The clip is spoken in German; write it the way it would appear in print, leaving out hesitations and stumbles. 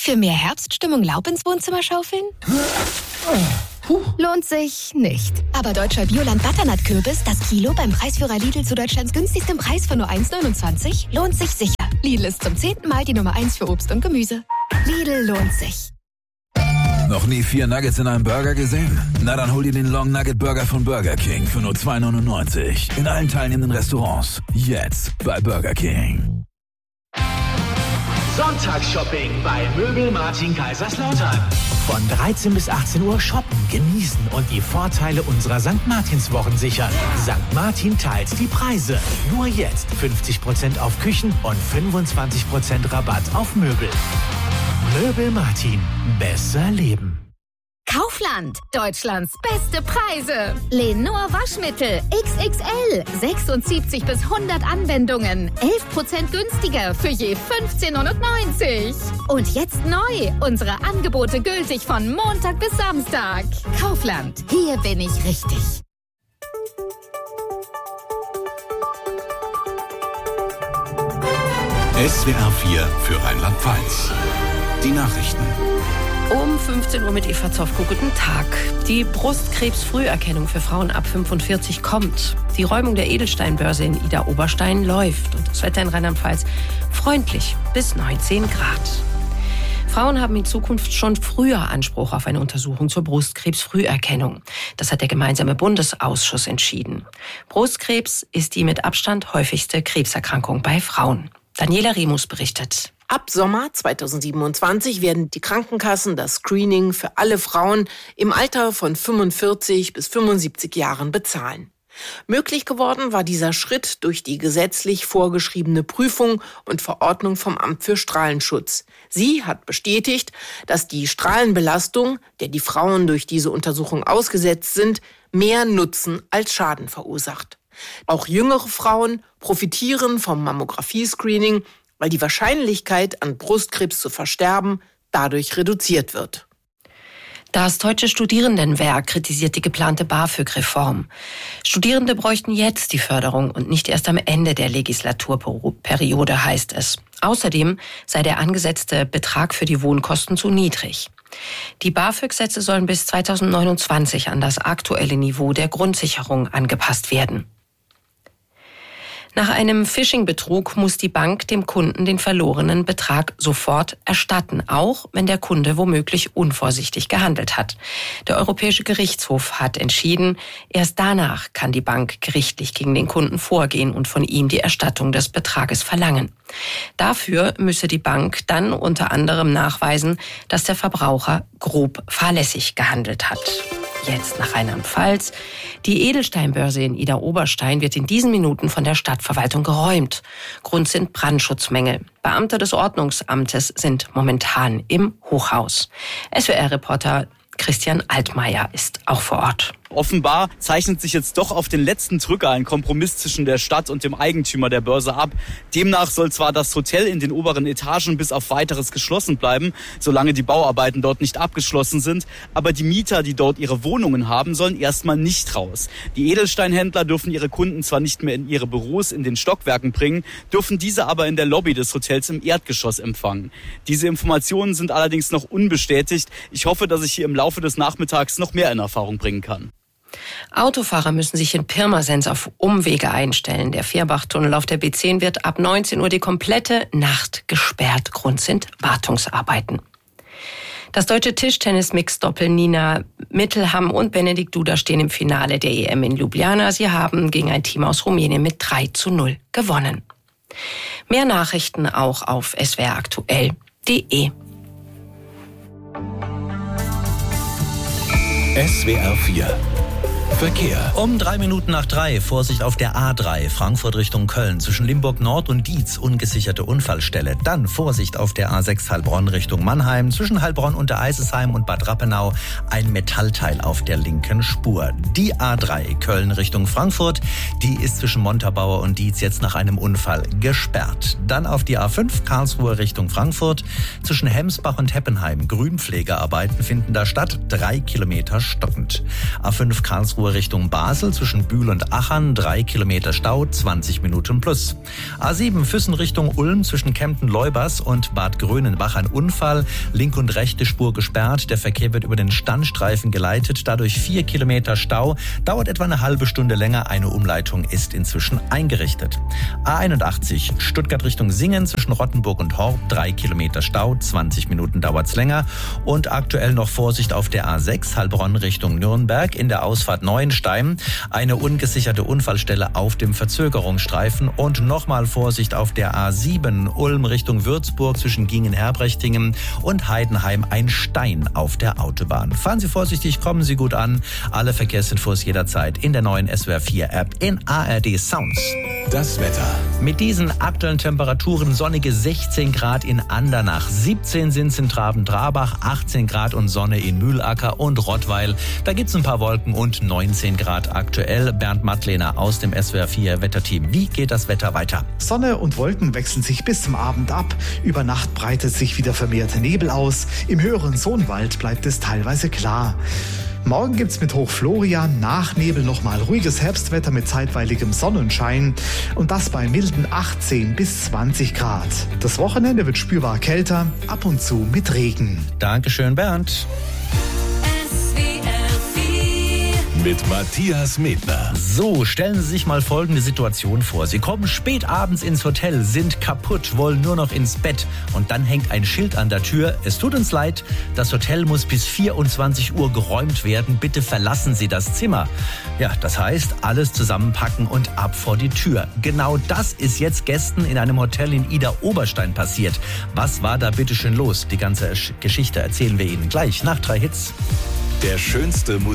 Für mehr Herbststimmung Laub ins Wohnzimmer schaufeln? Lohnt sich nicht. Aber deutscher Bioland-Butternut-Kürbis, das Kilo beim Preisführer Lidl zu Deutschlands günstigstem Preis von nur 1,29, lohnt sich sicher. Lidl ist zum 10. Mal die Nummer 1 für Obst und Gemüse. Lidl lohnt sich. Noch nie 4 Nuggets in einem Burger gesehen? Na dann hol dir den Long Nugget Burger von Burger King für nur $2,99. In allen teilnehmenden Restaurants. Jetzt bei Burger King. Sonntagsshopping bei Möbel Martin Kaiserslautern. Von 13 bis 18 Uhr shoppen, genießen und die Vorteile unserer St. Martins-Wochen sichern. St. Martin teilt die Preise. Nur jetzt 50% auf Küchen und 25% Rabatt auf Möbel. Möbel Martin. Besser leben. Kaufland. Deutschlands beste Preise. Lenor Waschmittel. XXL. 76 bis 100 Anwendungen. 11% günstiger für je 15,99 €. Und jetzt neu. Unsere Angebote gültig von Montag bis Samstag. Kaufland. Hier bin ich richtig. SWR 4 für Rheinland-Pfalz. Die Nachrichten. Um 15 Uhr mit Eva Zoffko. Guten Tag. Die Brustkrebsfrüherkennung für Frauen ab 45 kommt. Die Räumung der Edelsteinbörse in Idar-Oberstein läuft. Und das Wetter in Rheinland-Pfalz freundlich bis 19 Grad. Frauen haben in Zukunft schon früher Anspruch auf eine Untersuchung zur Brustkrebsfrüherkennung. Das hat der gemeinsame Bundesausschuss entschieden. Brustkrebs ist die mit Abstand häufigste Krebserkrankung bei Frauen. Daniela Remus berichtet. Ab Sommer 2027 werden die Krankenkassen das Screening für alle Frauen im Alter von 45 bis 75 Jahren bezahlen. Möglich geworden war dieser Schritt durch die gesetzlich vorgeschriebene Prüfung und Verordnung vom Amt für Strahlenschutz. Sie hat bestätigt, dass die Strahlenbelastung, der die Frauen durch diese Untersuchung ausgesetzt sind, mehr Nutzen als Schaden verursacht. Auch jüngere Frauen profitieren vom Mammographie-Screening, weil die Wahrscheinlichkeit, an Brustkrebs zu versterben, dadurch reduziert wird. Das Deutsche Studierendenwerk kritisiert die geplante BAföG-Reform. Studierende bräuchten jetzt die Förderung und nicht erst am Ende der Legislaturperiode, heißt es. Außerdem sei der angesetzte Betrag für die Wohnkosten zu niedrig. Die BAföG-Sätze sollen bis 2029 an das aktuelle Niveau der Grundsicherung angepasst werden. Nach einem Phishing-Betrug muss die Bank dem Kunden den verlorenen Betrag sofort erstatten, auch wenn der Kunde womöglich unvorsichtig gehandelt hat. Der Europäische Gerichtshof hat entschieden, erst danach kann die Bank gerichtlich gegen den Kunden vorgehen und von ihm die Erstattung des Betrages verlangen. Dafür müsse die Bank dann unter anderem nachweisen, dass der Verbraucher grob fahrlässig gehandelt hat. Jetzt nach Rheinland-Pfalz. Die Edelsteinbörse in Idar-Oberstein wird in diesen Minuten von der Stadtverwaltung geräumt. Grund sind Brandschutzmängel. Beamte des Ordnungsamtes sind momentan im Hochhaus. SWR-Reporter Christian Altmaier ist auch vor Ort. Offenbar zeichnet sich jetzt doch auf den letzten Drücker ein Kompromiss zwischen der Stadt und dem Eigentümer der Börse ab. Demnach soll zwar das Hotel in den oberen Etagen bis auf Weiteres geschlossen bleiben, solange die Bauarbeiten dort nicht abgeschlossen sind, aber die Mieter, die dort ihre Wohnungen haben, sollen erstmal nicht raus. Die Edelsteinhändler dürfen ihre Kunden zwar nicht mehr in ihre Büros in den Stockwerken bringen, dürfen diese aber in der Lobby des Hotels im Erdgeschoss empfangen. Diese Informationen sind allerdings noch unbestätigt. Ich hoffe, dass ich hier im Laufe des Nachmittags noch mehr in Erfahrung bringen kann. Autofahrer müssen sich in Pirmasens auf Umwege einstellen. Der Fehrbachtunnel auf der B10 wird ab 19 Uhr die komplette Nacht gesperrt. Grund sind Wartungsarbeiten. Das deutsche Tischtennis-Mix-Doppel Nina Mittelham und Benedikt Duda stehen im Finale der EM in Ljubljana. Sie haben gegen ein Team aus Rumänien mit 3:0 gewonnen. Mehr Nachrichten auch auf swraktuell.de. SWR 4 Verkehr. Um 3 Minuten nach 3, Vorsicht auf der A3, Frankfurt Richtung Köln, zwischen Limburg Nord und Dietz, ungesicherte Unfallstelle. Dann Vorsicht auf der A6 Heilbronn Richtung Mannheim, zwischen Heilbronn und der Eisesheim und Bad Rappenau, ein Metallteil auf der linken Spur. Die A3 Köln Richtung Frankfurt, die ist zwischen Montabaur und Dietz jetzt nach einem Unfall gesperrt. Dann auf die A5 Karlsruhe Richtung Frankfurt, zwischen Hemsbach und Heppenheim, Grünpflegearbeiten finden da statt, 3 Kilometer stockend. A5 Karlsruhe Karlsruhe Richtung Basel zwischen Bühl und Achern 3 Kilometer Stau, 20 Minuten plus. A7 Füssen Richtung Ulm zwischen Kempten-Leubers und Bad Grönenbach ein Unfall. Linke und rechte Spur gesperrt. Der Verkehr wird über den Standstreifen geleitet. Dadurch 4 Kilometer Stau. Dauert etwa eine halbe Stunde länger. Eine Umleitung ist inzwischen eingerichtet. A81 Stuttgart Richtung Singen zwischen Rottenburg und Horb 3 Kilometer Stau. 20 Minuten dauert's länger. Und aktuell noch Vorsicht auf der A6 Heilbronn Richtung Nürnberg in der Ausfahrt Neuenstein. Eine ungesicherte Unfallstelle auf dem Verzögerungsstreifen und nochmal Vorsicht auf der A7 Ulm Richtung Würzburg zwischen Gingen-Herbrechting und Heidenheim ein Stein auf der Autobahn. Fahren Sie vorsichtig, kommen Sie gut an. Alle Verkehrsinfos jederzeit in der neuen SWR 4 App in ARD Sounds. Das Wetter. Mit diesen aktuellen Temperaturen sonnige 16 Grad in Andernach, 17 sind in Traben-Trabach, 18 Grad und Sonne in Mühlacker und Rottweil. Da gibt's ein paar Wolken und 19 Grad aktuell. Bernd Mattlehner aus dem SWR 4 Wetterteam. Wie geht das Wetter weiter? Sonne und Wolken wechseln sich bis zum Abend ab. Über Nacht breitet sich wieder vermehrt Nebel aus. Im höheren Sohnwald bleibt es teilweise klar. Morgen gibt's mit Hochflorian nach Nebel nochmal ruhiges Herbstwetter mit zeitweiligem Sonnenschein und das bei milden 18 bis 20 Grad. Das Wochenende wird spürbar kälter, ab und zu mit Regen. Dankeschön, Bernd. Mit Matthias Medner. So, stellen Sie sich mal folgende Situation vor. Sie kommen spät abends ins Hotel, sind kaputt, wollen nur noch ins Bett. Und dann hängt ein Schild an der Tür. Es tut uns leid, das Hotel muss bis 24 Uhr geräumt werden. Bitte verlassen Sie das Zimmer. Ja, das heißt, alles zusammenpacken und ab vor die Tür. Genau das ist jetzt Gästen in einem Hotel in Idar-Oberstein passiert. Was war da bitte schön los? Die ganze Geschichte erzählen wir Ihnen gleich nach 3 Hits. Der schönste Musik